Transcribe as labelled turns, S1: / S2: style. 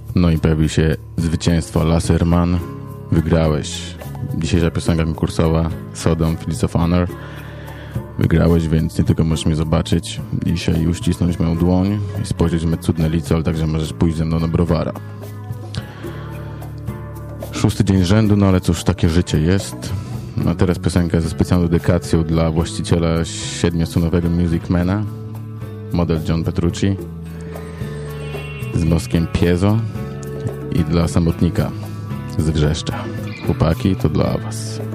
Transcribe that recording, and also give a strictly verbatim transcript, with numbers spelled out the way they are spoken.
S1: No i pojawił się zwycięstwo Laserman. Wygrałeś. Dzisiejsza piosenka konkursowa Sodom, Fields of Honor. Wygrałeś, więc nie tylko możesz mnie zobaczyć dzisiaj i uścisnąć moją dłoń i spojrzeć w me cudne lice, ale także możesz pójść ze mną na browara. Szósty dzień rzędu, no ale cóż, takie życie jest. A teraz piosenka ze specjalną dedykacją dla właściciela siedmiostunowego Musicmana, model John Petrucci, z mostkiem Piezo, i dla samotnika z Wrzeszcza. Chłopaki, to dla was.